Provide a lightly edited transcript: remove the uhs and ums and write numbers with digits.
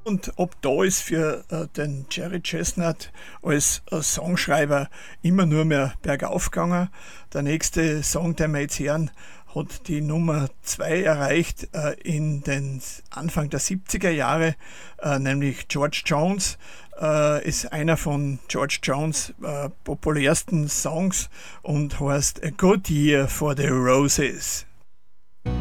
Und ob da ist für den Jerry Chestnut als Songschreiber immer nur mehr bergauf gegangen. Der nächste Song, den wir jetzt hören, hat die Nummer 2 erreicht in den Anfang der 70er Jahre, nämlich George Jones ist einer von George Jones populärsten Songs und heißt A Good Year for the Roses.